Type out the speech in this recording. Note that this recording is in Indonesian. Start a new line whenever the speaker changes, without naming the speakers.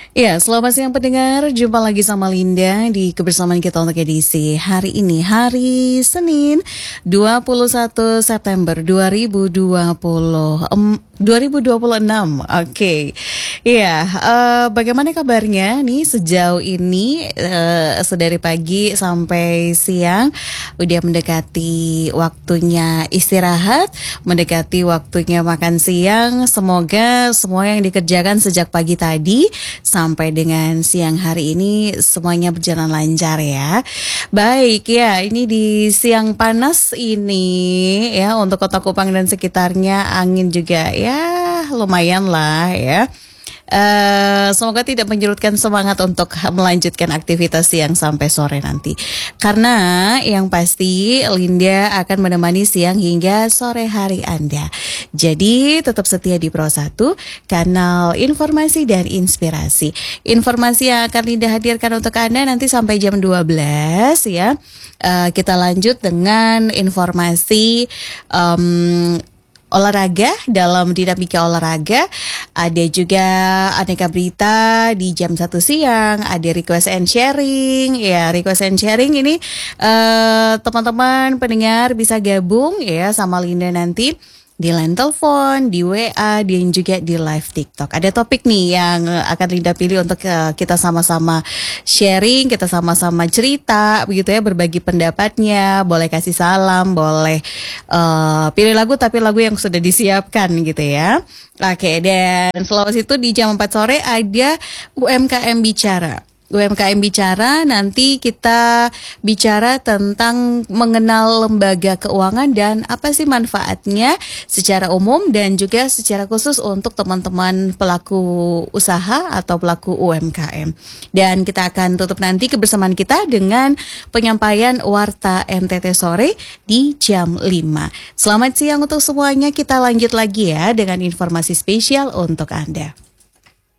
Ya, selamat siang pendengar. Jumpa lagi sama Linda di kebersamaan kita untuk edisi hari ini, hari Senin, 21 September 2026. Oke. Iya, bagaimana kabarnya nih sejauh ini, sedari pagi sampai siang udah mendekati waktunya istirahat, mendekati waktunya makan siang. Semoga semua yang dikerjakan sejak pagi tadi sampai dengan siang hari ini semuanya berjalan lancar ya. Baik ya, ini di siang panas ini ya untuk Kota Kupang dan sekitarnya angin juga ya lumayan lah ya. Semoga tidak menyurutkan semangat untuk melanjutkan aktivitas siang sampai sore nanti. Karena yang pasti Linda akan menemani siang hingga sore hari Anda. Jadi tetap setia di Pro 1, kanal informasi dan inspirasi. Informasi yang akan Linda hadirkan untuk Anda nanti sampai jam 12 ya. Kita lanjut dengan informasi olahraga dalam dinamika olahraga. Ada juga aneka berita di jam 1 siang. Ada request and sharing. Ya, request and sharing ini teman-teman pendengar bisa gabung ya sama Linda nanti di line telepon, di WA, dan juga di live TikTok. Ada topik nih yang akan Linda pilih untuk kita sama-sama sharing, kita sama-sama cerita, begitu ya, berbagi pendapatnya, boleh kasih salam, boleh pilih lagu tapi lagu yang sudah disiapkan gitu ya. Oke, dan selalu itu di jam 4 sore ada UMKM Bicara. UMKM Bicara, nanti kita bicara tentang mengenal lembaga keuangan dan apa sih manfaatnya secara umum dan juga secara khusus untuk teman-teman pelaku usaha atau pelaku UMKM. Dan kita akan tutup nanti kebersamaan kita dengan penyampaian Warta NTT Sore di jam 5. Selamat siang untuk semuanya, kita lanjut lagi ya dengan informasi spesial untuk Anda.